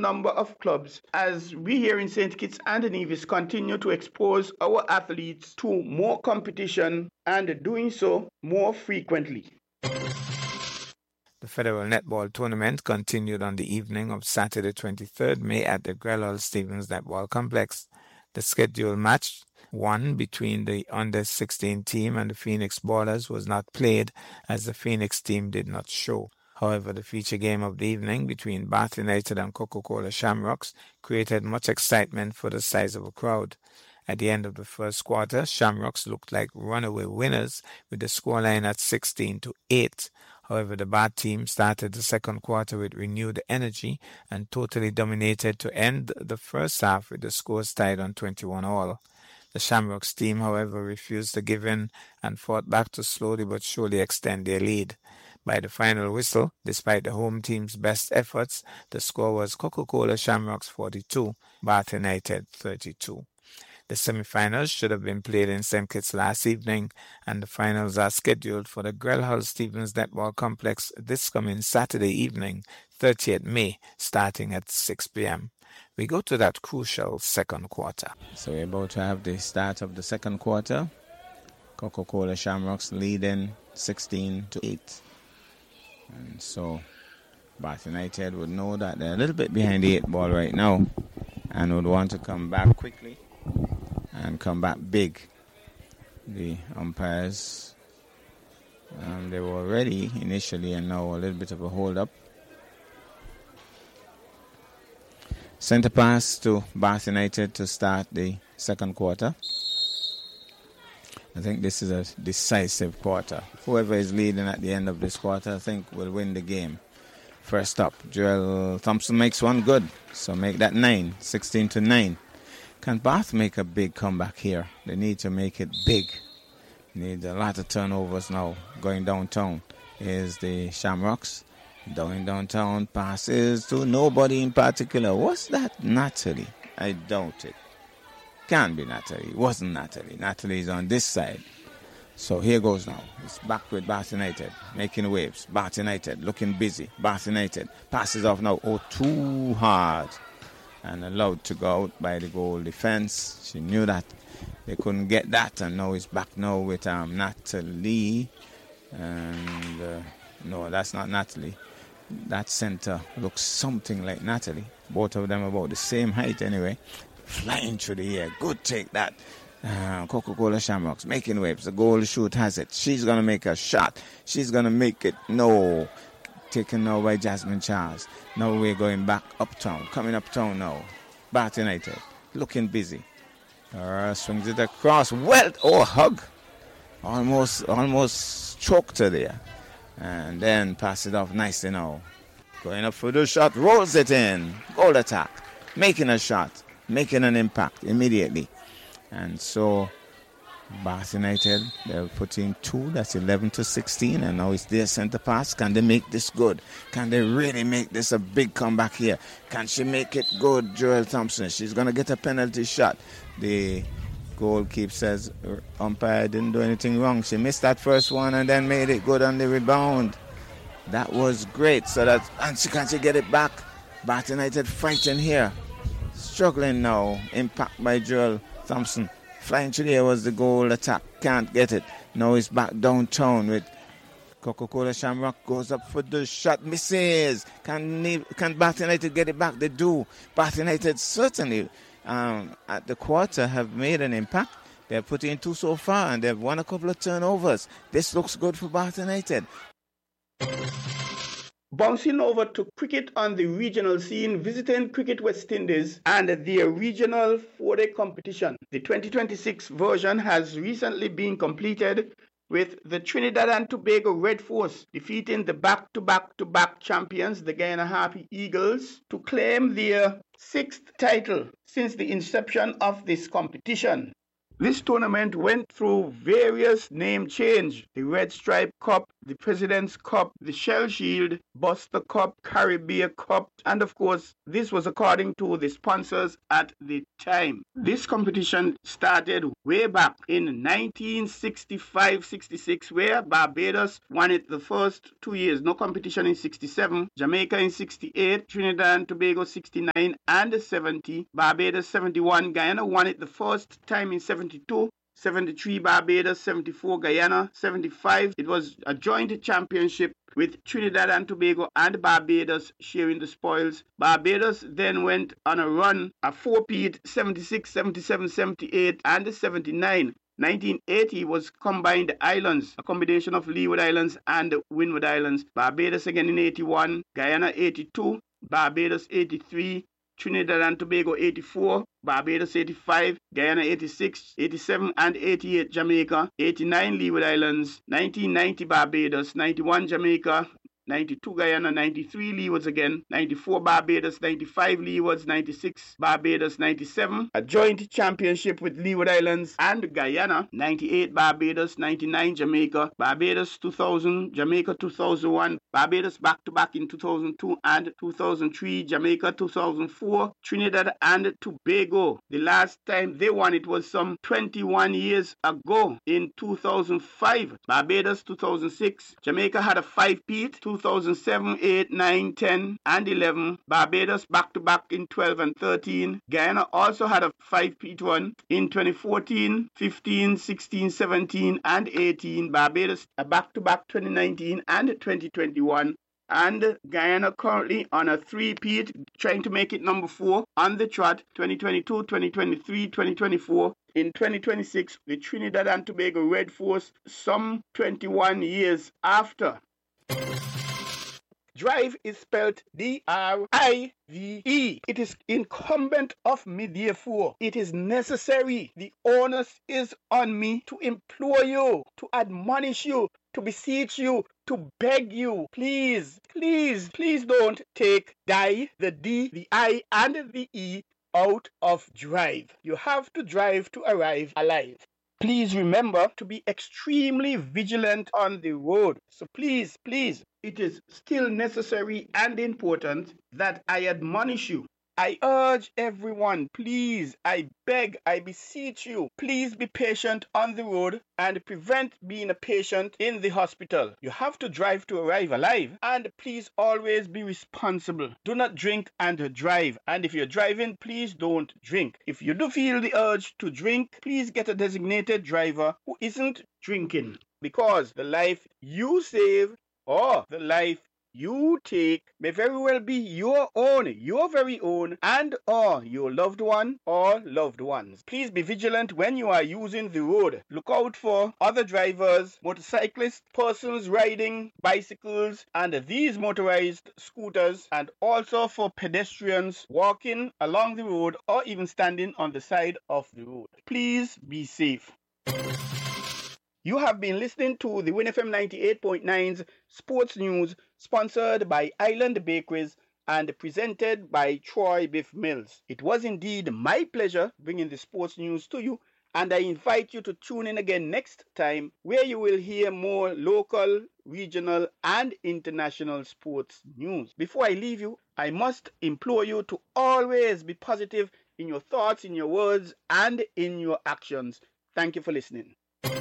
number of clubs as we here in St. Kitts and Nevis continue to expose our athletes to more competition and doing so more frequently. The Federal Netball Tournament continued on the evening of Saturday 23rd May at the Grellhall Stevens Netball Complex. The scheduled match, one between the under-16 team and the Phoenix Ballers, was not played as the Phoenix team did not show. However, the feature game of the evening between Bath United and Coca-Cola Shamrocks created much excitement for the sizable crowd. At the end of the first quarter, Shamrocks looked like runaway winners with the scoreline at 16-8. However, the Bath team started the second quarter with renewed energy and totally dominated to end the first half with the scores tied on 21-all. The Shamrocks team, however, refused to give in and fought back to slowly but surely extend their lead. By the final whistle, despite the home team's best efforts, the score was Coca-Cola Shamrocks 42, Bath United 32. The semi-finals should have been played in St. Kitts last evening, and the finals are scheduled for the Grellhall Stevens Netball Complex this coming Saturday evening, 30th May, starting at 6 p.m. We go to that crucial second quarter. So we're about to have the start of the second quarter. Coca-Cola Shamrocks leading 16-8. And so Bath United would know that they're a little bit behind the 8 ball right now and would want to come back quickly and come back big. The umpires, they were ready initially and now a little bit of a hold up. Center pass to Bath United to start the second quarter. I think this is a decisive quarter. Whoever is leading at the end of this quarter, I think, will win the game. First up, Joel Thompson makes one good. So make that 9, 16-9. Can Bath make a big comeback here? They need to make it big. Need a lot of turnovers now. Going downtown is the Shamrocks. Going downtown, passes to nobody in particular. Was that Natalie? I doubt it. Can't be Natalie. It wasn't Natalie. Natalie is on this side. So here goes now. It's back with Bath United. Making waves. Bath United looking busy. Bath United passes off now. Oh, too hard. And allowed to go out by the goal defense. She knew that they couldn't get that. And now it's back now with Natalie. And no, that's not Natalie. That center looks something like Natalie. Both of them about the same height anyway. Flying through the air. Good take that. Coca-Cola Shamrocks making waves. The goal shoot has it. She's going to make a shot. She's going to make it. No. Taken now by Jasmine Charles. Now we're going back uptown. Coming uptown now. Bath United. Looking busy. Swings it across. Well, oh, hug. Almost choked her there. And then pass it off nicely now. Going up for the shot. Rolls it in. Goal attack. Making a shot. Making an impact immediately. And so Bath United, they're putting 2, that's 11-16, and now it's their center pass. Can they make this good? Can they really make this a big comeback here? Can she make it good, Joel Thompson? She's going to get a penalty shot. The goalkeeper says umpire didn't do anything wrong. She missed that first one and then made it good on the rebound. That was great. So that, and can she get it back? Bath United fighting here. Struggling now. Impact by Joel Thompson. Flying through the air was the goal attack. Can't get it. Now he's back downtown with Coca-Cola Shamrock. Goes up for the shot. Misses. Can Bath United get it back? They do. Bath United certainly at the quarter have made an impact. They're putting 2 so far and they've won a couple of turnovers. This looks good for Bath United. Bouncing over to cricket on the regional scene, visiting Cricket West Indies and their regional 4-day competition. The 2026 version has recently been completed with the Trinidad and Tobago Red Force defeating the back-to-back champions, the Guyana Harpy Eagles, to claim their 6th title since the inception of this competition. This tournament went through various name change: the Red Stripe Cup, the President's Cup, the Shell Shield, Buster Cup, Caribbean Cup, and of course, this was according to the sponsors at the time. This competition started way back in 1965-66, where Barbados won it the first 2 years. No competition in 67, Jamaica in 68, Trinidad and Tobago 69 and 70, Barbados 71, Guyana won it the first time in 72, 73 Barbados, 74 Guyana, 75 it was a joint championship with Trinidad and Tobago and Barbados sharing the spoils. Barbados then went on a run, a four-peat, 76, 77, 78 and 79. 1980 was Combined Islands, a combination of Leeward Islands and Windward Islands. Barbados again in 81, Guyana 82, Barbados 83, Trinidad and Tobago 84, Barbados 85, Guyana 86, 87 and 88 Jamaica, 89 Leeward Islands, 1990 Barbados, 91 Jamaica, 92 Guyana, 93 Leewards again, 94 Barbados, 95 Leewards, 96 Barbados, 97 a joint championship with Leeward Islands and Guyana, 98 Barbados, 99 Jamaica, Barbados 2000, Jamaica 2001, Barbados back-to-back in 2002 and 2003, Jamaica 2004, Trinidad and Tobago. The last time they won it was some 21 years ago in 2005. Barbados 2006, Jamaica had a five-peat, 2007, 8, 9, 10, and 11. Barbados back-to-back in 12 and 13. Guyana also had a five-peat one in 2014, 15, 16, 17, and 18. Barbados a back-to-back 2019 and 2021. And Guyana currently on a three-peat, trying to make it number 4 on the trot, 2022, 2023, 2024. In 2026, the Trinidad and Tobago Red Force, some 21 years after. Drive is spelled D-R-I-V-E. It is incumbent of me, therefore. It is necessary. The onus is on me to implore you, to admonish you, to beseech you, to beg you. Please, please, please don't take die, the D, the I, and the E out of drive. You have to drive to arrive alive. Please remember to be extremely vigilant on the road. So please, please, it is still necessary and important that I admonish you. I urge everyone, please, I beg, I beseech you, please be patient on the road and prevent being a patient in the hospital. You have to drive to arrive alive, and please always be responsible. Do not drink and drive, and if you're driving, please don't drink. If you do feel the urge to drink, please get a designated driver who isn't drinking, because the life you save or the life you take may very well be your own, your very own, and or your loved one or loved ones. Please be vigilant when you are using the road. Look out for other drivers, motorcyclists, persons riding bicycles and these motorized scooters, and also for pedestrians walking along the road or even standing on the side of the road. Please be safe. You have been listening to the Win FM 98.9's Sports News, sponsored by Island Bakeries and presented by Troy Biff Mills. It was indeed my pleasure bringing the sports news to you, and I invite you to tune in again next time, where you will hear more local, regional, and international sports news. Before I leave you, I must implore you to always be positive in your thoughts, in your words, and in your actions. Thank you for listening.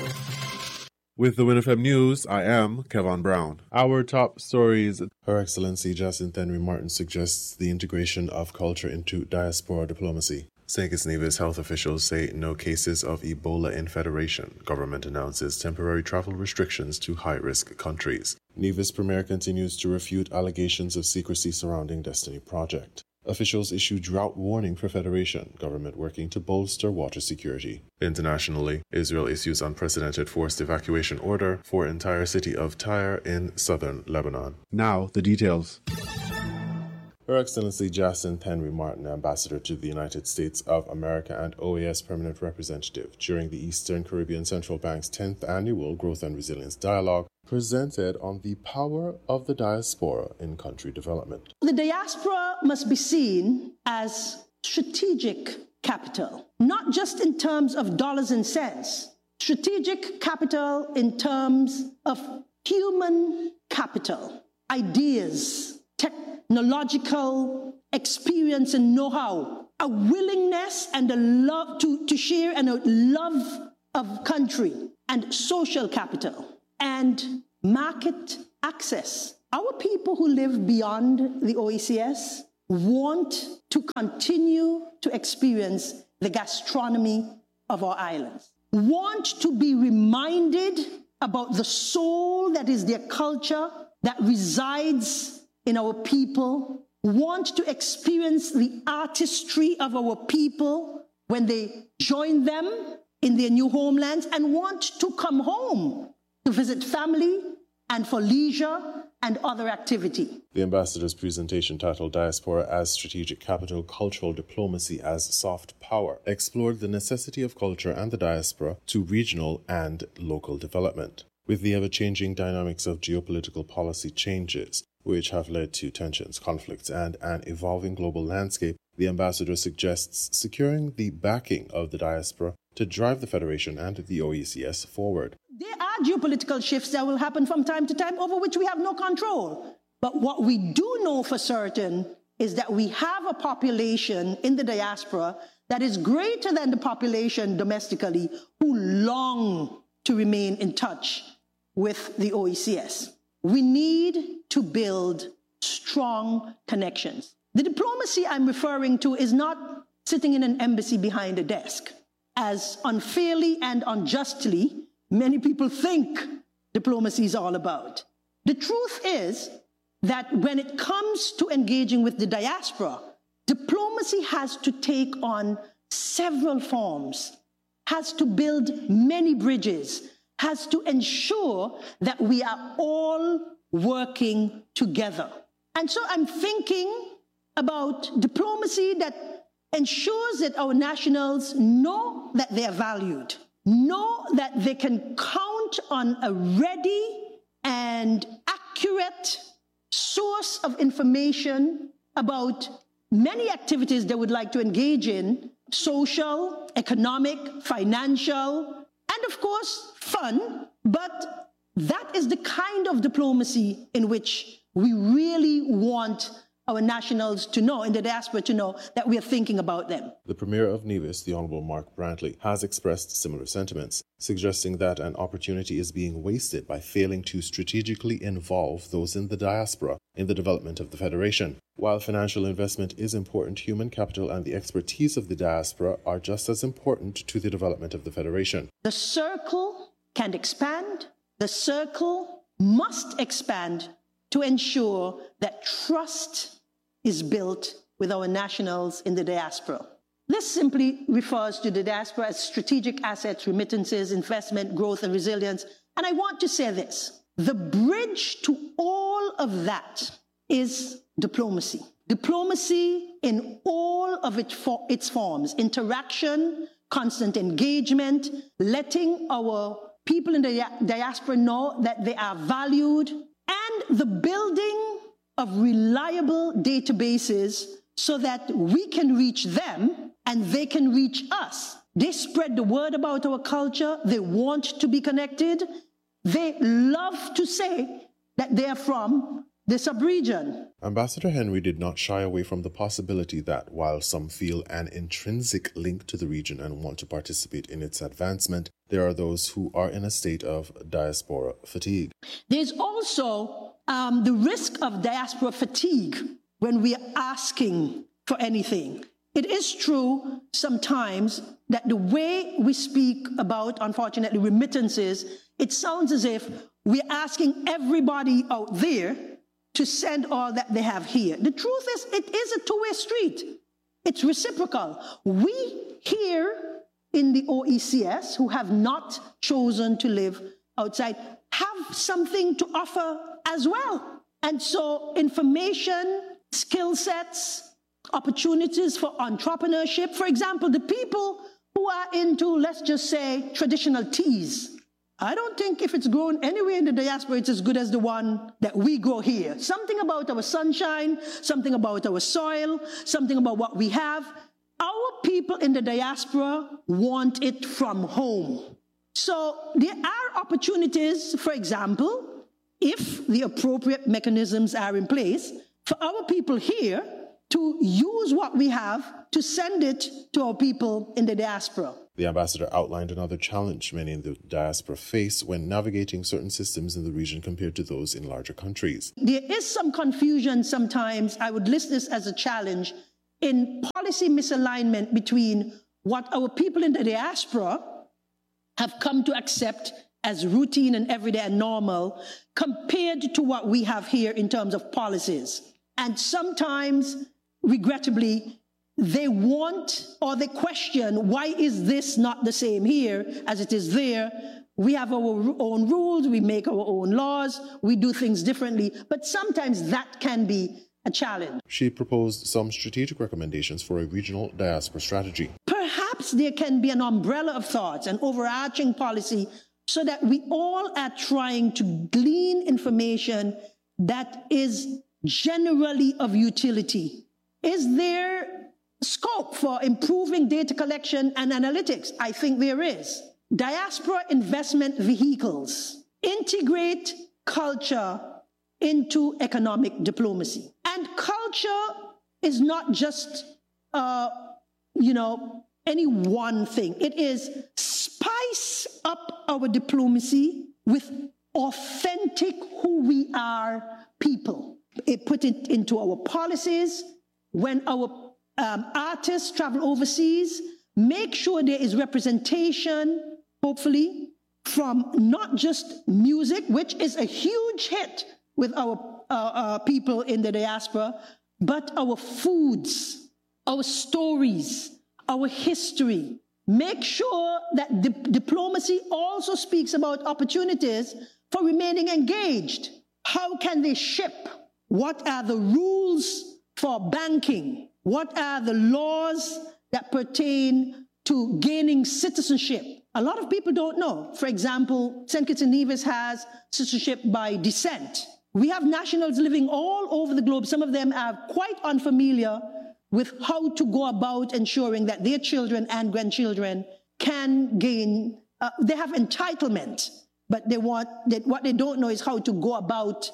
With the Win FM News, I am Kevin Brown. Our top stories. Her Excellency Jacinth Henry Martin suggests the integration of culture into diaspora diplomacy. St. Kitts Nevis health officials say no cases of Ebola in Federation. Government announces temporary travel restrictions to high-risk countries. Nevis Premier continues to refute allegations of secrecy surrounding Destiny Project. Officials issue drought warning for Federation, government working to bolster water security. Internationally, Israel issues unprecedented forced evacuation order for entire city of Tyre in southern Lebanon. Now, the details. Her Excellency Jacinth Henry Martin, Ambassador to the United States of America and OAS Permanent Representative during the Eastern Caribbean Central Bank's 10th Annual Growth and Resilience Dialogue, presented on the power of the diaspora in country development. The diaspora must be seen as strategic capital. capital, not just in terms of dollars and cents, strategic capital in terms of human capital, ideas, technological experience and know-how, a willingness and a love to share and a love of country, and social capital, and market access. Our people who live beyond the OECS want to continue to experience the gastronomy of our islands, want to be reminded about the soul that is their culture, that resides in our people, want to experience the artistry of our people when they join them in their new homelands, and want to come home to visit family and for leisure and other activity. The ambassador's presentation, titled Diaspora as Strategic Capital, Cultural Diplomacy as Soft Power, explored the necessity of culture and the diaspora to regional and local development. With the ever-changing dynamics of geopolitical policy changes, which have led to tensions, conflicts, and an evolving global landscape, the ambassador suggests securing the backing of the diaspora to drive the Federation and the OECS forward. There are geopolitical shifts that will happen from time to time over which we have no control. But what we do know for certain is that we have a population in the diaspora that is greater than the population domestically who long to remain in touch with the OECS. We need to build strong connections. The diplomacy I'm referring to is not sitting in an embassy behind a desk, as unfairly and unjustly many people think diplomacy is all about. The truth is that when it comes to engaging with the diaspora, diplomacy has to take on several forms, has to build many bridges, has to ensure that we are all working together. And so I'm thinking about diplomacy that ensures that our nationals know that they are valued, know that they can count on a ready and accurate source of information about many activities they would like to engage in, social, economic, financial, and of course, fun. But that is the kind of diplomacy in which we really want our nationals to know, in the diaspora to know, that we are thinking about them. The Premier of Nevis, the Honourable Mark Brantley, has expressed similar sentiments, suggesting that an opportunity is being wasted by failing to strategically involve those in the diaspora in the development of the Federation. While financial investment is important, human capital and the expertise of the diaspora are just as important to the development of the Federation. The circle can expand. The circle must expand to ensure that trust is built with our nationals in the diaspora. This simply refers to the diaspora as strategic assets, remittances, investment, growth, and resilience. And I want to say this: the bridge to all of that is diplomacy. Diplomacy in all of its forms: interaction, constant engagement, letting our people in the diaspora know that they are valued, and the building of reliable databases so that we can reach them and they can reach us. They spread the word about our culture. They want to be connected. They love to say that they are from the sub-region. Ambassador Henry did not shy away from the possibility that while some feel an intrinsic link to the region and want to participate in its advancement, there are those who are in a state of diaspora fatigue. There's also the risk of diaspora fatigue when we are asking for anything. It is true sometimes that the way we speak about, unfortunately, remittances, it sounds as if we're asking everybody out there to send all that they have here. The truth is, it is a two-way street. It's reciprocal. We here in the OECS, who have not chosen to live outside, have something to offer as well. And so information, skill sets, opportunities for entrepreneurship. For example, the people who are into, let's just say, traditional teas, I don't think if it's grown anywhere in the diaspora, it's as good as the one that we grow here. Something about our sunshine, something about our soil, something about what we have. Our people in the diaspora want it from home. So there are opportunities, for example, if the appropriate mechanisms are in place, for our people here to use what we have to send it to our people in the diaspora. The ambassador outlined another challenge many in the diaspora face when navigating certain systems in the region compared to those in larger countries. There is some confusion sometimes, I would list this as a challenge, in policy misalignment between what our people in the diaspora have come to accept as routine and everyday and normal compared to what we have here in terms of policies. And sometimes, regrettably, they want or they question, why is this not the same here as it is there? We have our own rules, we make our own laws, we do things differently, but sometimes that can be a challenge. She proposed some strategic recommendations for a regional diaspora strategy. Perhaps there can be an umbrella of thoughts, an overarching policy, so that we all are trying to glean information that is generally of utility. Is there scope for improving data collection and analytics? I think there is. Diaspora investment vehicles integrate culture into economic diplomacy. And culture is not just, any one thing. It is spice up our diplomacy with authentic who we are people. It put it into our policies. When our artists travel overseas, make sure there is representation, hopefully, from not just music, which is a huge hit with our people in the diaspora, but our foods, our stories, our history. Make sure that diplomacy also speaks about opportunities for remaining engaged. How can they ship? What are the rules for banking? What are the laws that pertain to gaining citizenship? A lot of people don't know. For example, St. Kitts and Nevis has citizenship by descent. We have nationals living all over the globe. Some of them are quite unfamiliar with how to go about ensuring that their children and grandchildren can gain, they have entitlement, but what they don't know is how to go about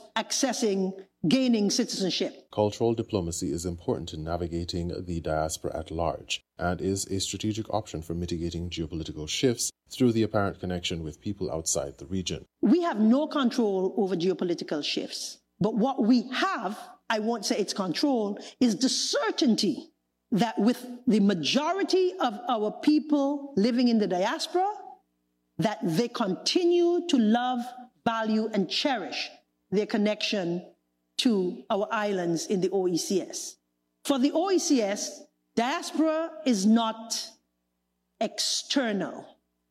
gaining citizenship. Cultural diplomacy is important in navigating the diaspora at large and is a strategic option for mitigating geopolitical shifts through the apparent connection with people outside the region. We have no control over geopolitical shifts, but what we have, I won't say it's control, is the certainty that with the majority of our people living in the diaspora, that they continue to love, value, and cherish their connection to our islands in the OECS. For the OECS, diaspora is not external.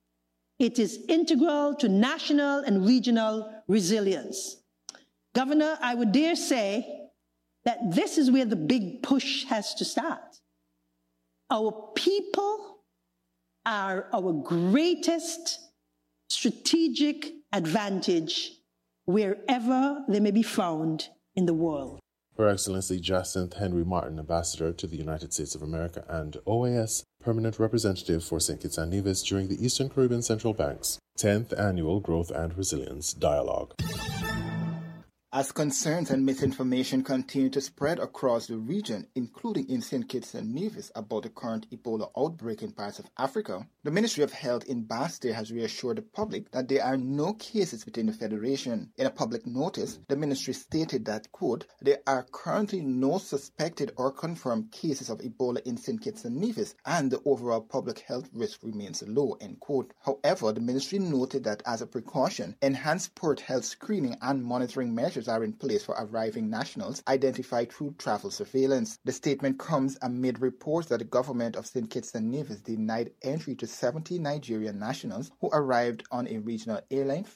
It is integral to national and regional resilience. Governor, I would dare say that this is where the big push has to start. Our people are our greatest strategic advantage wherever they may be found in the world. Her Excellency Jacinth Henry Martin, Ambassador to the United States of America and OAS, Permanent Representative for St. Kitts and Nevis during the Eastern Caribbean Central Bank's 10th Annual Growth and Resilience Dialogue. As concerns and misinformation continue to spread across the region, including in St. Kitts and Nevis about the current Ebola outbreak in parts of Africa, the Ministry of Health in Basseterre has reassured the public that there are no cases within the Federation. In a public notice, the ministry stated that, quote, there are currently no suspected or confirmed cases of Ebola in St. Kitts and Nevis, and the overall public health risk remains low, end quote. However, the ministry noted that as a precaution, enhanced port health screening and monitoring measures are in place for arriving nationals identified through travel surveillance. The statement comes amid reports that the government of St. Kitts and Nevis denied entry to 70 Nigerian nationals who arrived on a regional airline flight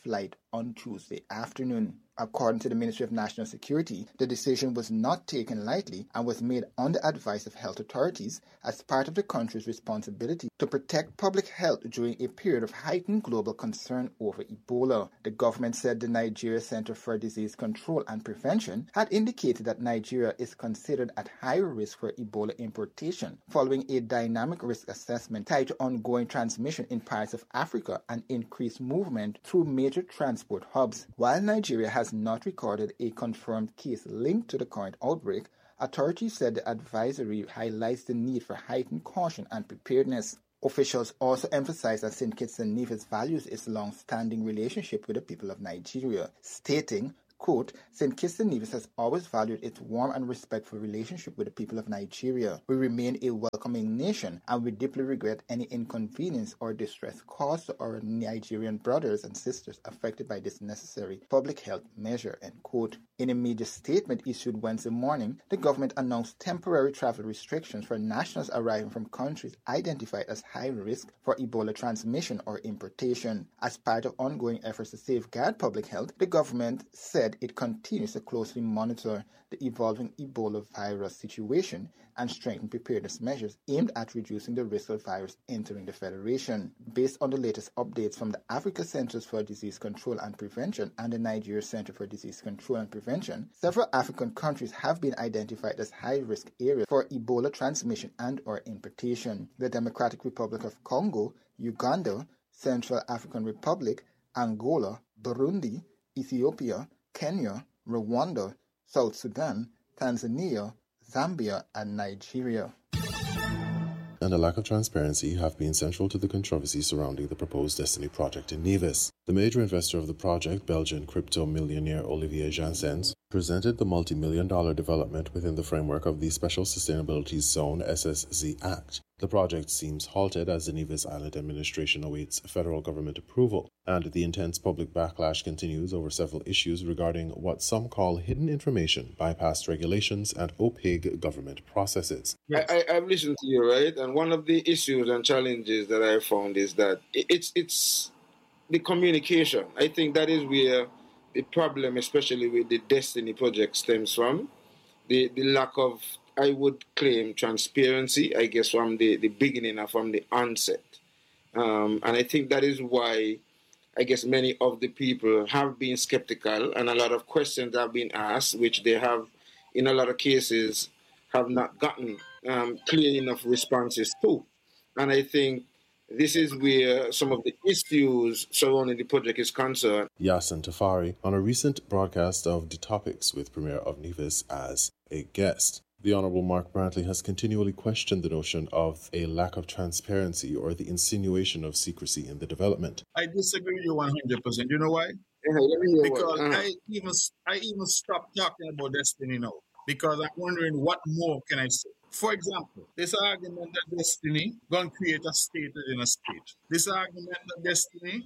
on Tuesday afternoon. According to the Ministry of National Security, the decision was not taken lightly and was made on the advice of health authorities as part of the country's responsibility to protect public health during a period of heightened global concern over Ebola. The government said the Nigeria Center for Disease Control and Prevention had indicated that Nigeria is considered at higher risk for Ebola importation following a dynamic risk assessment tied to ongoing transmission in parts of Africa and increased movement through major transport hubs. While Nigeria has not recorded a confirmed case linked to the current outbreak, authorities said the advisory highlights the need for heightened caution and preparedness. Officials also emphasized that St. Kitts and Nevis values its long-standing relationship with the people of Nigeria, stating, quote, St. Kitts and Nevis has always valued its warm and respectful relationship with the people of Nigeria. We remain a welcoming nation, and we deeply regret any inconvenience or distress caused to our Nigerian brothers and sisters affected by this necessary public health measure, end quote. In a media statement issued Wednesday morning, the government announced temporary travel restrictions for nationals arriving from countries identified as high risk for Ebola transmission or importation. As part of ongoing efforts to safeguard public health, the government said it continues to closely monitor the evolving Ebola virus situation and strengthen preparedness measures aimed at reducing the risk of virus entering the Federation. Based on the latest updates from the Africa Centers for Disease Control and Prevention and the Nigeria Center for Disease Control and Prevention, several African countries have been identified as high-risk areas for Ebola transmission and or importation. The Democratic Republic of Congo, Uganda, Central African Republic, Angola, Burundi, Ethiopia, Kenya, Rwanda, South Sudan, Tanzania, Zambia, and Nigeria. And a lack of transparency have been central to the controversy surrounding the proposed Destiny project in Nevis. The major investor of the project, Belgian crypto millionaire Olivier Janssens, presented the multi-million-dollar development within the framework of the Special Sustainability Zone SSZ Act. The project seems halted as the Nevis Island administration awaits federal government approval, and the intense public backlash continues over several issues regarding what some call hidden information, bypassed regulations, and opaque government processes. I've listened to you, right? And one of the issues and challenges that I found is that it's the communication. I think that is where the problem, especially with the Destiny project, stems from. The lack of, I would claim, transparency, I guess, from the beginning and from the onset. And I think that is why, I guess, many of the people have been skeptical and a lot of questions have been asked, which they have, in a lot of cases, have not gotten clear enough responses to. And I think this is where some of the issues surrounding the project is concerned. Yasin Tafari on a recent broadcast of The Topics with Premier of Nevis as a guest. The Honourable Mark Brantley has continually questioned the notion of a lack of transparency or the insinuation of secrecy in the development. I disagree with you 100%. You know why? Because I even stopped talking about Destiny now. Because I'm wondering what more can I say. For example, this argument that Destiny going to create a state within a state. This argument that Destiny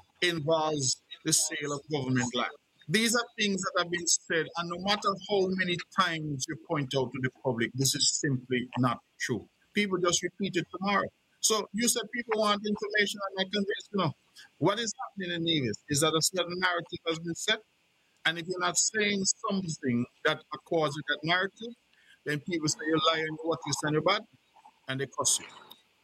involves the sale of government land. These are things that have been said, and no matter how many times you point out to the public, this is simply not true. People just repeat it tomorrow. So you said people want information, and I convinced what is happening in Nevis is that a certain narrative has been set, and if you're not saying something that accords with that narrative, then people say you're lying, what you say about, and they cuss you.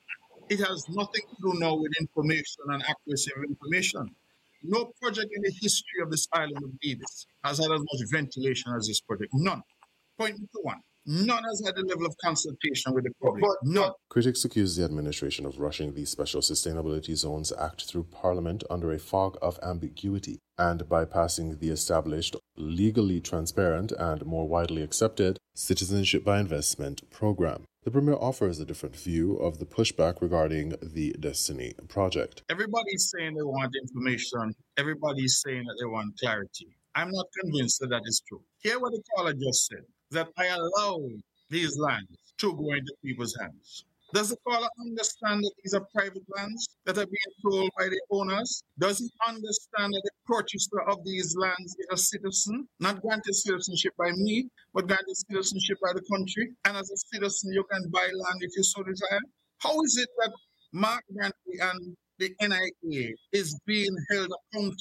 It has nothing to do now with information and accuracy of information. No project in the history of this island of Nevis has had as much ventilation as this project. None. Point to one. None has had the level of consultation with the public. None. Critics accuse the administration of rushing the Special Sustainability Zones Act through Parliament under a fog of ambiguity and bypassing the established, legally transparent and more widely accepted Citizenship by Investment program. The Premier offers a different view of the pushback regarding the Destiny project. Everybody's saying they want information. Everybody's saying that they want clarity. I'm not convinced that that is true. Hear what the caller just said, that I allow these lands to go into people's hands. Does the caller understand that these are private lands that are being sold by the owners? Does he understand that the purchaser of these lands is a citizen, not granted citizenship by me, but granted citizenship by the country? And as a citizen, you can buy land if you so desire. How is it that Mark Brantley and the NIA is being held accountable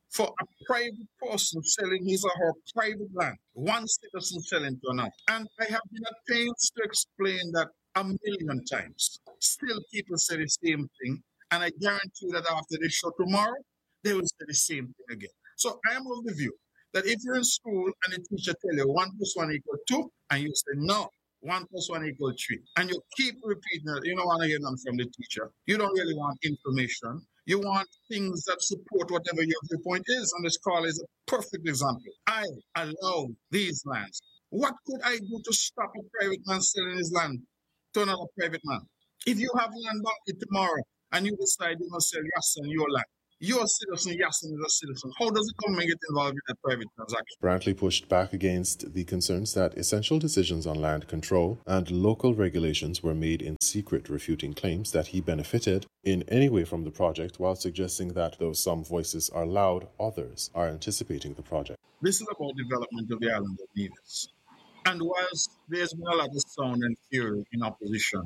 for a private person selling his or her private land, one citizen selling to another. And I have been at pains to explain that a million times. Still, people say the same thing, and I guarantee you that after this show tomorrow, they will say the same thing again. So I am of the view that if you're in school and the teacher tell you 1 + 1 = 2, and you say no, 1 + 1 = 3, and you keep repeating it, you don't want to hear nothing from the teacher. You don't really want information. You want things that support whatever your viewpoint is, and this call is a perfect example. I allow these lands. What could I do to stop a private man selling his land to another private man? If you have land bank tomorrow and you decide you're going to sell Yassin your land, you're a citizen, Yassin is a citizen. How does the government get involved in that private transaction? Brantley pushed back against the concerns that essential decisions on land control and local regulations were made in secret, refuting claims that he benefited in any way from the project, while suggesting that though some voices are loud, others are anticipating the project. This is about development of the island of Nevis. And whilst there's been a lot of sound and fury in opposition,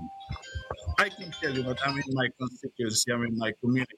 I can tell you that I'm in my constituency, I'm in my community,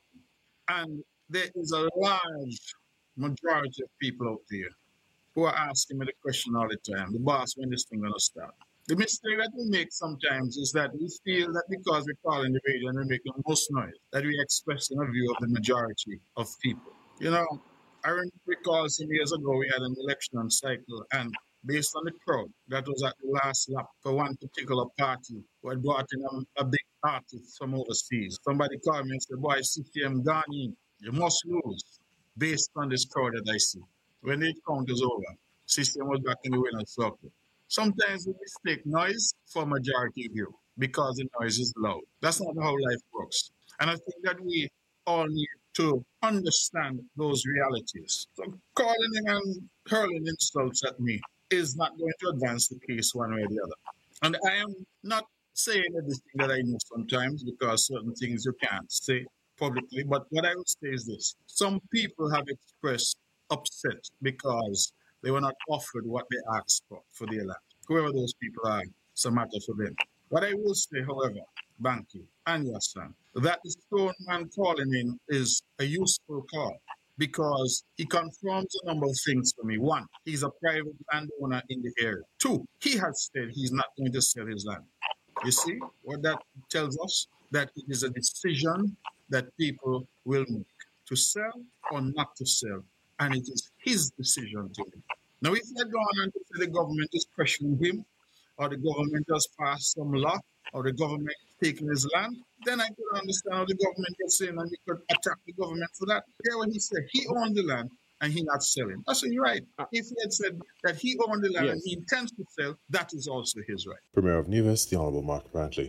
and there is a large majority of people out there who are asking me the question all the time, the boss, when this thing going to start? The mistake that we make sometimes is that we feel that because we call in the radio and we make the most noise, that we express a view of the majority of people. You know, I recall some years ago we had an election cycle, and based on the crowd that was at the last lap for one particular party who had brought in a big artist from overseas. Somebody called me and said, boy, CCM gone in. You must lose based on this crowd that I see. When the count is over, CCM was back in the winner's circle. Sometimes we mistake noise for majority view because the noise is loud. That's not how life works. And I think that we all need to understand those realities. So calling in and hurling insults at me is not going to advance the case one way or the other. And I am not saying everything that I know sometimes, because certain things you can't say publicly. But what I will say is this. Some people have expressed upset because they were not offered what they asked for their land. Whoever those people are, it's a matter for them. What I will say, however, Banky and Yassin, that the stone man calling in is a useful call, because he confirms a number of things for me. One, he's a private landowner in the area. Two, he has said he's not going to sell his land. You see what that tells us? That it is a decision that people will make, to sell or not to sell. And it is his decision to make. Now, if they go on and say the government is pressuring him, or the government has passed some law, or the government is taking his land, then I could understand how the government gets in and you could attack the government for that. Yeah, when he said he owned the land and he not selling. I said, you're right. If he had said that he owned the land and he intends to sell, that is also his right. Premier of Nevis, the Honourable Mark Brantley.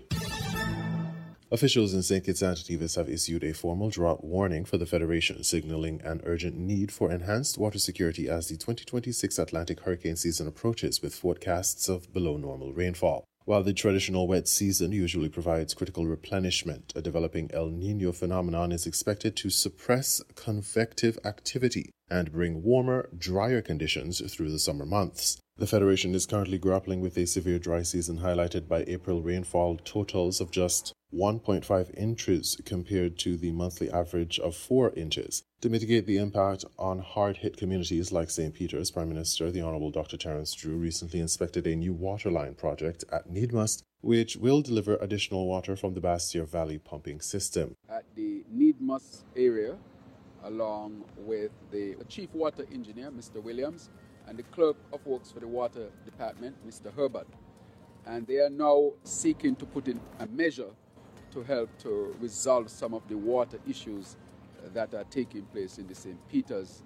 Officials in St. Kitts and Nevis have issued a formal drought warning for the Federation, signalling an urgent need for enhanced water security as the 2026 Atlantic hurricane season approaches, with forecasts of below normal rainfall. While the traditional wet season usually provides critical replenishment, a developing El Niño phenomenon is expected to suppress convective activity and bring warmer, drier conditions through the summer months. The Federation is currently grappling with a severe dry season highlighted by April rainfall totals of just 1.5 inches compared to the monthly average of 4 inches. To mitigate the impact on hard-hit communities like St. Peter's, Prime Minister, the Honourable Dr. Terence Drew, recently inspected a new waterline project at Needmust, which will deliver additional water from the Bastyr Valley pumping system. At the Needmust area, along with the Chief Water Engineer, Mr. Williams, and the Clerk of Works for the Water Department, Mr. Herbert. And they are now seeking to put in a measure to help to resolve some of the water issues that are taking place in the St. Peter's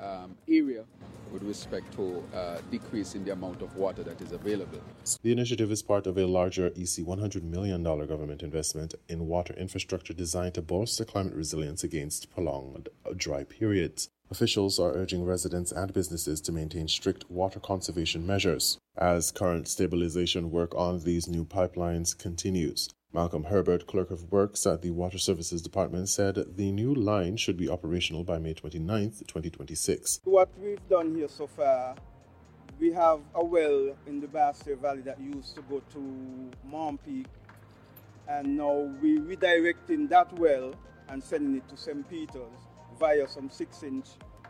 area with respect to decrease in the amount of water that is available. The initiative is part of a larger EC $100 million government investment in water infrastructure designed to bolster climate resilience against prolonged dry periods. Officials are urging residents and businesses to maintain strict water conservation measures as current stabilization work on these new pipelines continues. Malcolm Herbert, Clerk of Works at the Water Services Department, said the new line should be operational by May 29th, 2026. What we've done here so far, we have a well in the Bastyr Valley that used to go to Mom Peak, and now we're redirecting that well and sending it to St. Peter's via some 6-inch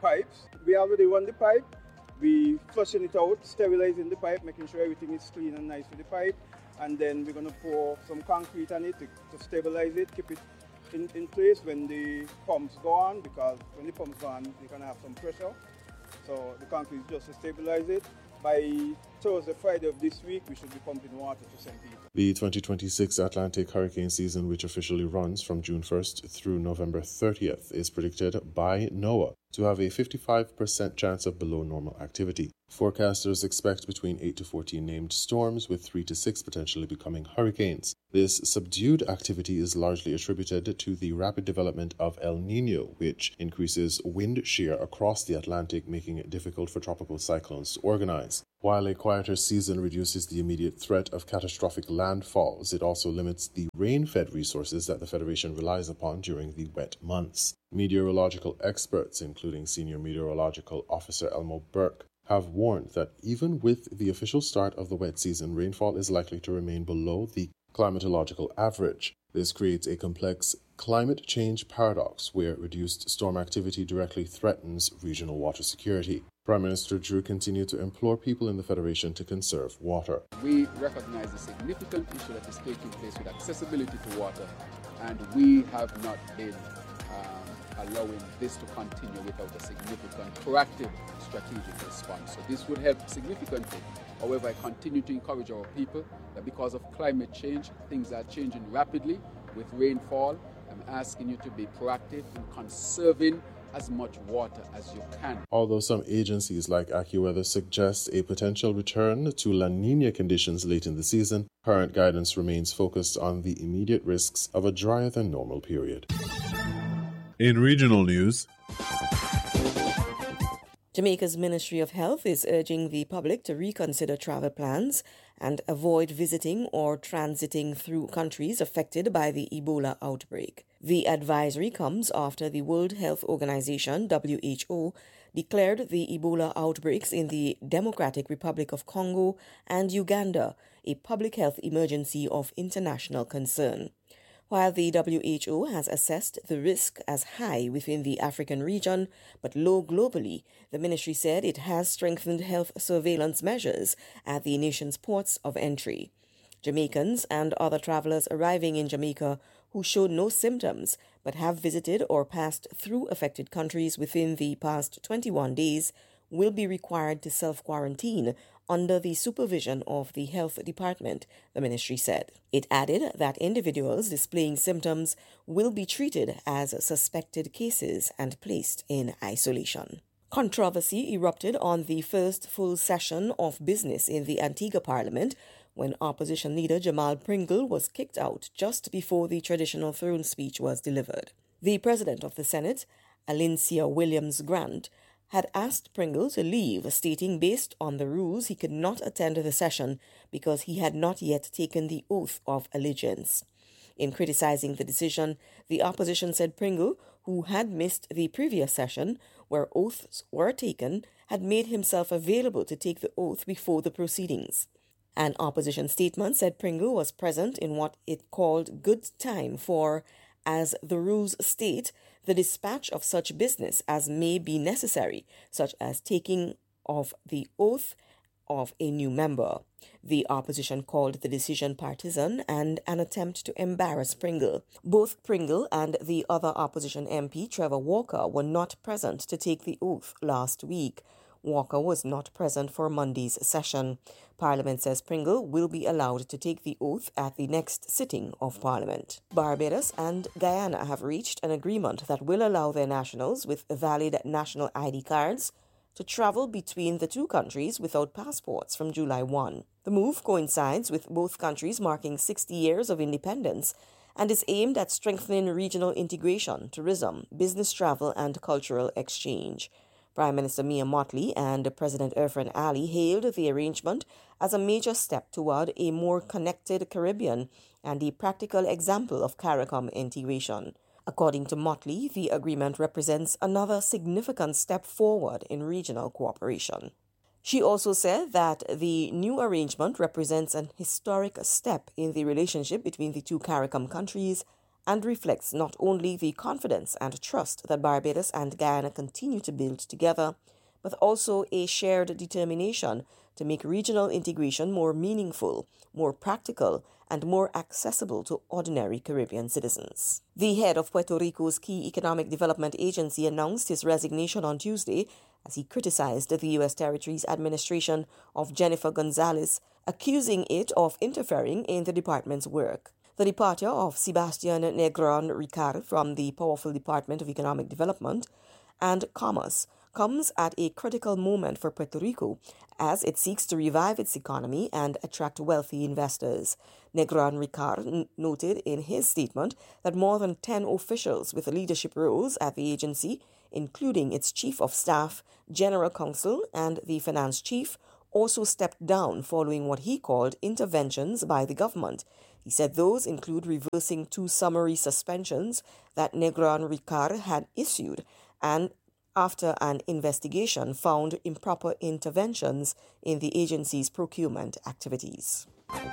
pipes. We already run the pipe. We flushing it out, sterilizing the pipe, making sure everything is clean and nice with the pipe. And then we're going to pour some concrete on it to stabilize it, keep it in place when the pumps go on, because when the pumps go on, you're going to have some pressure. So the concrete is just to stabilize it. By Thursday, Friday of this week, we should be pumping water to St. Peter. The 2026 Atlantic hurricane season, which officially runs from June 1st through November 30th, is predicted by NOAA to have a 55% chance of below normal activity. Forecasters expect between 8 to 14 named storms, with 3 to 6 potentially becoming hurricanes. This subdued activity is largely attributed to the rapid development of El Niño, which increases wind shear across the Atlantic, making it difficult for tropical cyclones to organize. While a quieter season reduces the immediate threat of catastrophic landfalls, it also limits the rain-fed resources that the Federation relies upon during the wet months. Meteorological experts, including Senior Meteorological Officer Elmo Burke, have warned that even with the official start of the wet season, rainfall is likely to remain below the climatological average. This creates a complex climate change paradox where reduced storm activity directly threatens regional water security. Prime Minister Drew continued to implore people in the Federation to conserve water. We recognize the significant issue that is taking place with accessibility to water, and we have not been allowing this to continue without a significant proactive strategic response. So this would help significantly. However, I continue to encourage our people that because of climate change, things are changing rapidly with rainfall. I'm asking you to be proactive in conserving as much water as you can. Although some agencies like AccuWeather suggest a potential return to La Niña conditions late in the season, current guidance remains focused on the immediate risks of a drier than normal period. In regional news, Jamaica's Ministry of Health is urging the public to reconsider travel plans and avoid visiting or transiting through countries affected by the Ebola outbreak. The advisory comes after the World Health Organization, WHO, declared the Ebola outbreaks in the Democratic Republic of Congo and Uganda a public health emergency of international concern. While the WHO has assessed the risk as high within the African region but low globally, the ministry said it has strengthened health surveillance measures at the nation's ports of entry. Jamaicans and other travelers arriving in Jamaica who showed no symptoms but have visited or passed through affected countries within the past 21 days will be required to self-quarantine under the supervision of the health department, the ministry said. It added that individuals displaying symptoms will be treated as suspected cases and placed in isolation. Controversy erupted on the first full session of business in the Antigua Parliament when opposition leader Jamal Pringle was kicked out just before the traditional throne speech was delivered. The president of the Senate, Alincia Williams-Grant, had asked Pringle to leave, stating based on the rules he could not attend the session because he had not yet taken the oath of allegiance. In criticizing the decision, the opposition said Pringle, who had missed the previous session where oaths were taken, had made himself available to take the oath before the proceedings. An opposition statement said Pringle was present in what it called good time for, as the rules state, the dispatch of such business as may be necessary, such as taking of the oath of a new member. The opposition called the decision partisan and an attempt to embarrass Pringle. Both Pringle and the other opposition MP, Trevor Walker, were not present to take the oath last week. Walker was not present for Monday's session. Parliament says Pringle will be allowed to take the oath at the next sitting of Parliament. Barbados and Guyana have reached an agreement that will allow their nationals with valid national ID cards to travel between the two countries without passports from July 1. The move coincides with both countries marking 60 years of independence and is aimed at strengthening regional integration, tourism, business travel, and cultural exchange. Prime Minister Mia Mottley and President Irfan Ali hailed the arrangement as a major step toward a more connected Caribbean and a practical example of CARICOM integration. According to Mottley, the agreement represents another significant step forward in regional cooperation. She also said that the new arrangement represents an historic step in the relationship between the two CARICOM countries and reflects not only the confidence and trust that Barbados and Guyana continue to build together, but also a shared determination to make regional integration more meaningful, more practical, and more accessible to ordinary Caribbean citizens. The head of Puerto Rico's key economic development agency announced his resignation on Tuesday as he criticized the U.S. territory's administration of Jennifer Gonzalez, accusing it of interfering in the department's work. The departure of Sebastian Negron Ricard from the powerful Department of Economic Development and Commerce comes at a critical moment for Puerto Rico as it seeks to revive its economy and attract wealthy investors. Negron Ricard noted in his statement that more than 10 officials with leadership roles at the agency, including its chief of staff, general counsel, and the finance chief, also stepped down following what he called interventions by the government. He said those include reversing 2 summary suspensions that Negron Ricard had issued, and after an investigation found improper interventions in the agency's procurement activities.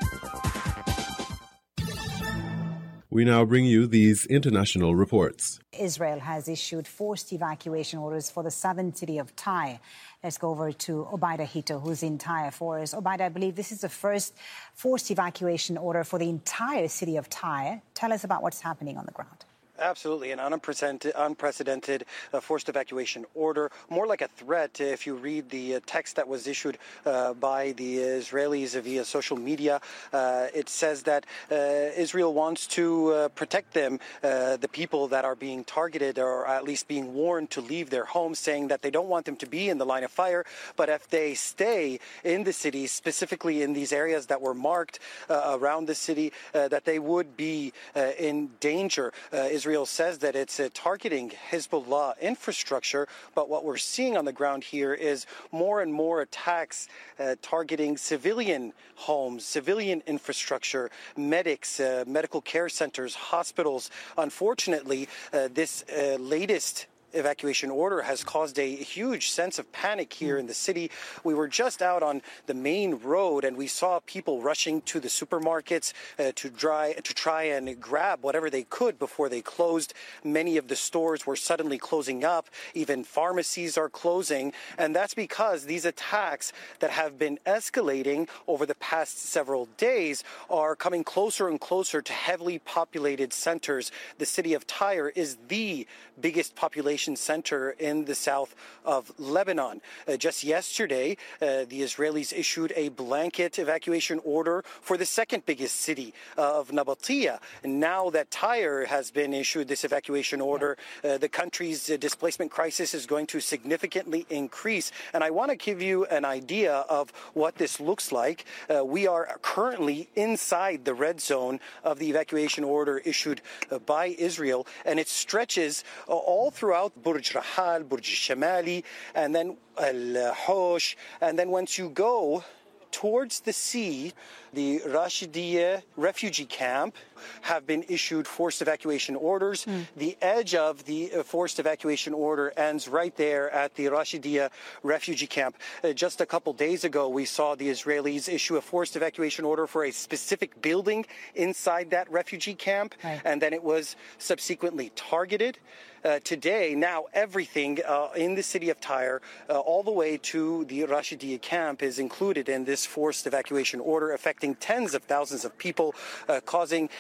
We now bring you these international reports. Israel has issued forced evacuation orders for the southern city of Tyre. Let's go over to Obaida Hito, who's in Tyre for us. Obaida, I believe this is the first forced evacuation order for the entire city of Tyre. Tell us about what's happening on the ground. Absolutely, an unprecedented forced evacuation order, more like a threat if you read the text that was issued by the Israelis via social media. It says that Israel wants to protect them, the people that are being targeted or at least being warned to leave their homes, saying that they don't want them to be in the line of fire, but if they stay in the city, specifically in these areas that were marked around the city, that they would be in danger. Israel says that it's targeting Hezbollah infrastructure, but what we're seeing on the ground here is more and more attacks targeting civilian homes, civilian infrastructure, medics, medical care centers, hospitals. Unfortunately, this latest evacuation order has caused a huge sense of panic here in the city. We were just out on the main road and we saw people rushing to the supermarkets to try and grab whatever they could before they closed. Many of the stores were suddenly closing up. Even pharmacies are closing. And that's because these attacks that have been escalating over the past several days are coming closer and closer to heavily populated centers. The city of Tyre is the biggest population center in the south of Lebanon. Just yesterday, the Israelis issued a blanket evacuation order for the second biggest city of Nabatea. And now that Tyre has been issued this evacuation order, the country's displacement crisis is going to significantly increase. And I want to give you an idea of what this looks like. We are currently inside the red zone of the evacuation order issued by Israel, and it stretches all throughout Burj Rahal, Burj Shamali, and then Al-Hosh. And then once you go towards the sea, the Rashidiyah refugee camp have been issued forced evacuation orders. The edge of the forced evacuation order ends right there at the Rashidiyah refugee camp. Just a couple days ago, we saw the Israelis issue a forced evacuation order for a specific building inside that refugee camp, and then it was subsequently targeted. Today, now everything in the city of Tyre, all the way to the Rashidiyah camp, is included in this forced evacuation order, affecting tens of thousands of people, causing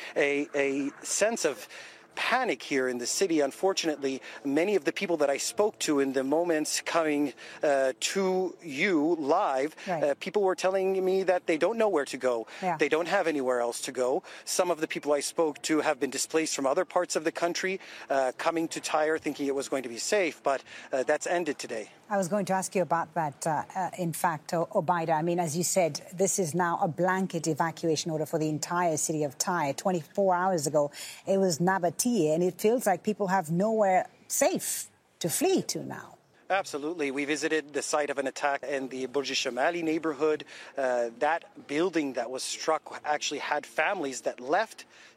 a sense of panic here in the city. Unfortunately, many of the people that I spoke to in the moments coming to you live, people were telling me that they don't know where to go. They don't have anywhere else to go. Some of the people I spoke to have been displaced from other parts of the country, coming to Tyre thinking it was going to be safe, but that's ended today. I was going to ask you about that, in fact, Obaida. I mean, as you said, this is now a blanket evacuation order for the entire city of Tyre. 24 hours ago, it was Nabatea, and it feels like people have nowhere safe to flee to now. Absolutely. We visited the site of an attack in the Burj Shamali neighborhood. That building that was struck actually had families that left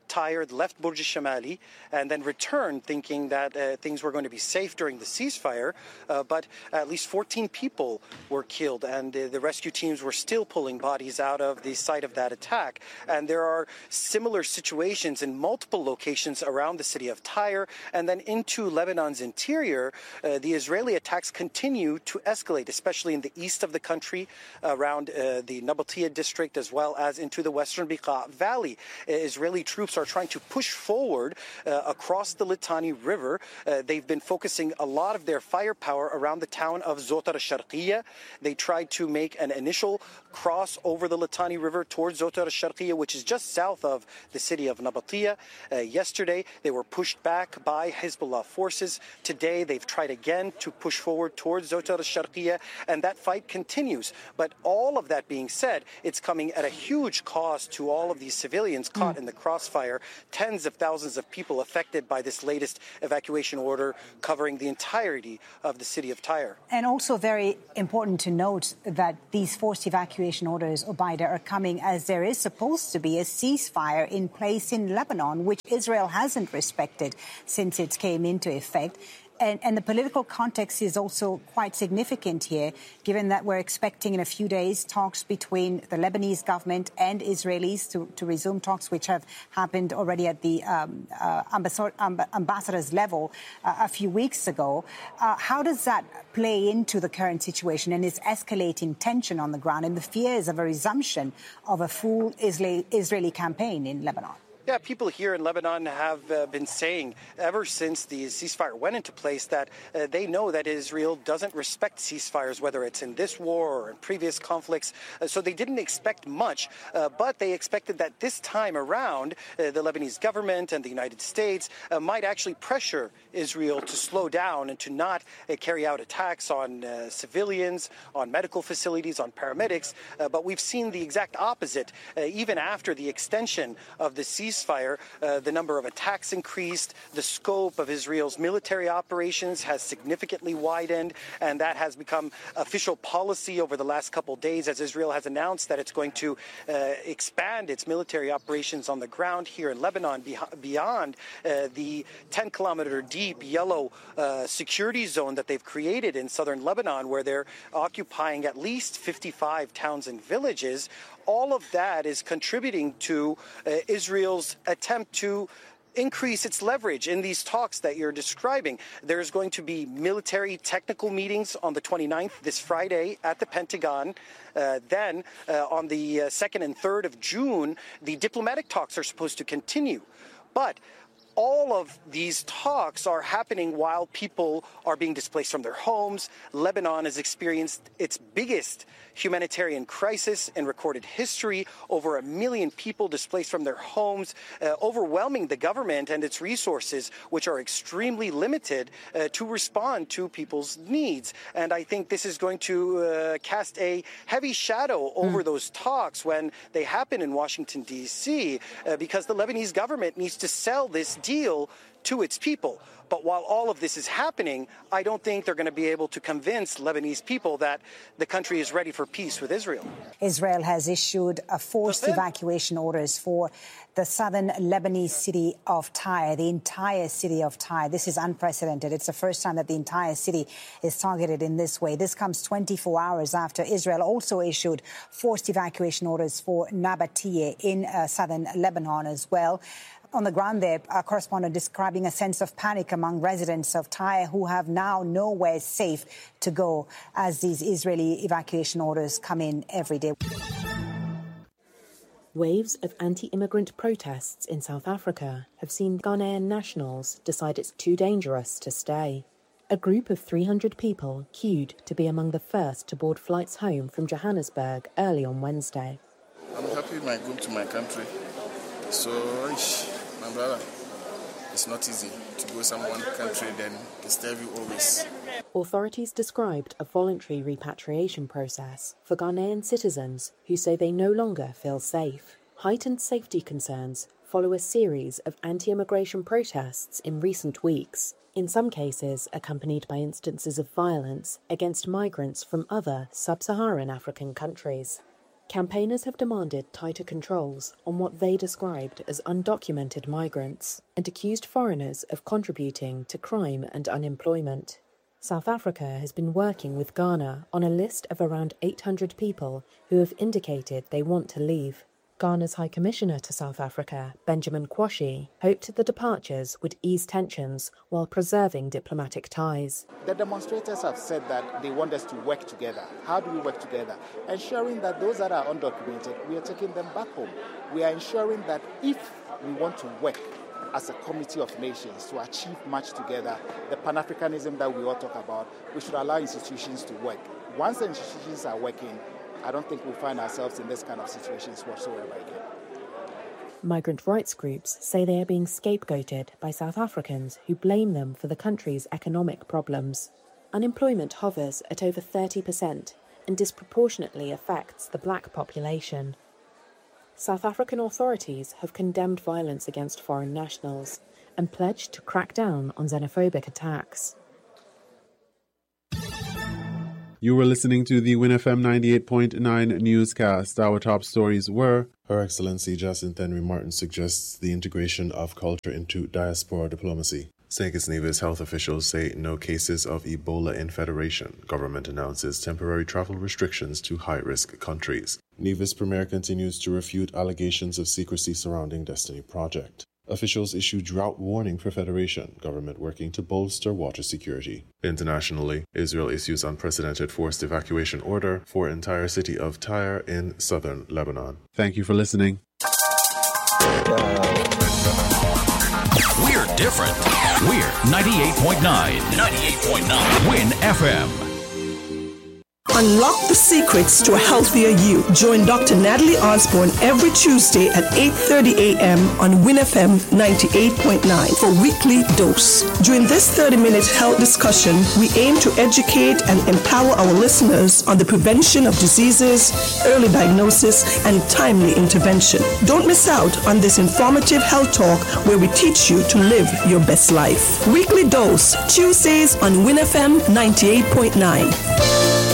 Tyre, left Burj Shamali, and then returned thinking that things were going to be safe during the ceasefire. But at least 14 people were killed, and the rescue teams were still pulling bodies out of the site of that attack. And there are similar situations in multiple locations around the city of Tyre, and then into Lebanon's interior. The Israeli attacks continue to escalate, especially in the east of the country, around the Nabatea district, as well as into the western Bekaa Valley. Israeli troops are trying to push forward across the Litani River. They've been focusing a lot of their firepower around the town of Zotar al-Sharqiyya. They tried to make an initial cross over the Litani River towards Zotar al-Sharqiyya, which is just south of the city of Nabatea. Yesterday, they were pushed back by Hezbollah forces. Today, they've tried again to push forward towards Zotar al-Sharqiyya, and that fight continues. But all of that being said, it's coming at a huge cost to all of these civilians caught in the crossfire. Tens of thousands of people affected by this latest evacuation order covering the entirety of the city of Tyre. And also very important to note that these forced evacuation orders, Obaida, are coming as there is supposed to be a ceasefire in place in Lebanon, which Israel hasn't respected since it came into effect. And the political context is also quite significant here, given that we're expecting in a few days talks between the Lebanese government and Israelis to resume talks, which have happened already at the ambassador's level a few weeks ago. How does that play into the current situation and its escalating tension on the ground and the fears of a resumption of a full Israeli campaign in Lebanon? Yeah, people here in Lebanon have been saying ever since the ceasefire went into place that they know that Israel doesn't respect ceasefires, whether it's in this war or in previous conflicts. So they didn't expect much, but they expected that this time around, the Lebanese government and the United States might actually pressure Israel to slow down and to not carry out attacks on civilians, on medical facilities, on paramedics. But we've seen the exact opposite. Even after the extension of the ceasefire, the number of attacks increased, the scope of Israel's military operations has significantly widened, and that has become official policy over the last couple of days as Israel has announced that it's going to expand its military operations on the ground here in Lebanon beyond the 10-kilometer deep yellow security zone that they've created in southern Lebanon, where they're occupying at least 55 towns and villages. All of that is contributing to Israel's attempt to increase its leverage in these talks that you're describing. There's going to be military technical meetings on the 29th, this Friday, at the Pentagon. Then, on the 2nd and 3rd of June, the diplomatic talks are supposed to continue. But all of these talks are happening while people are being displaced from their homes. Lebanon has experienced its biggest humanitarian crisis in recorded history. Over 1 million people displaced from their homes, overwhelming the government and its resources, which are extremely limited to respond to people's needs. And I think this is going to cast a heavy shadow over those talks when they happen in Washington, D.C., because the Lebanese government needs to sell this deal to its people. But while all of this is happening, I don't think they're going to be able to convince Lebanese people that the country is ready for peace with Israel. Israel has issued a forced evacuation orders for the southern Lebanese city of Tyre, the entire city of Tyre. This is unprecedented. It's the first time that the entire city is targeted in this way. This comes 24 hours after Israel also issued forced evacuation orders for Nabatea in southern Lebanon as well. On the ground there, our correspondent describing a sense of panic among residents of Tyre who have now nowhere safe to go as these Israeli evacuation orders come in every day. Waves of anti-immigrant protests in South Africa have seen Ghanaian nationals decide it's too dangerous to stay. A group of 300 people queued to be among the first to board flights home from Johannesburg early on Wednesday. I'm happy I go to my country. So, my brother, it's not easy to go some one country, then disturb you always. Authorities described a voluntary repatriation process for Ghanaian citizens who say they no longer feel safe. Heightened safety concerns follow a series of anti-immigration protests in recent weeks, in some cases accompanied by instances of violence against migrants from other sub-Saharan African countries. Campaigners have demanded tighter controls on what they described as undocumented migrants and accused foreigners of contributing to crime and unemployment. South Africa has been working with Ghana on a list of around 800 people who have indicated they want to leave. Ghana's High Commissioner to South Africa, Benjamin Kwashi, hoped the departures would ease tensions while preserving diplomatic ties. The demonstrators have said that they want us to work together. How do we work together? Ensuring that those that are undocumented, we are taking them back home. We are ensuring that if we want to work as a community of nations to achieve much together, the Pan-Africanism that we all talk about, we should allow institutions to work. Once the institutions are working, I don't think we'll find ourselves in this kind of situations whatsoever again. Migrant rights groups say they are being scapegoated by South Africans who blame them for the country's economic problems. Unemployment hovers at over 30% and disproportionately affects the black population. South African authorities have condemned violence against foreign nationals and pledged to crack down on xenophobic attacks. You were listening to the WinFM 98.9 newscast. Our top stories were: Her Excellency Jacinth Henry Martin suggests the integration of culture into diaspora diplomacy. St. Kitts Nevis health officials say no cases of Ebola in Federation. Government announces temporary travel restrictions to high-risk countries. Nevis Premier continues to refute allegations of secrecy surrounding Destiny Project. Officials issue drought warning for Federation. Government working to bolster water security. Internationally, Israel issues unprecedented forced evacuation order for entire city of Tyre in southern Lebanon. Thank you for listening. We're different. We're 98.9. 98.9. Win FM. Unlock the secrets to a healthier you. Join Dr. Natalie Osborne every Tuesday at 8:30 a.m. on WinFM 98.9 for Weekly Dose. During this 30-minute health discussion, we aim to educate and empower our listeners on the prevention of diseases, early diagnosis, and timely intervention. Don't miss out on this informative health talk where we teach you to live your best life. Weekly Dose, Tuesdays on WinFM 98.9.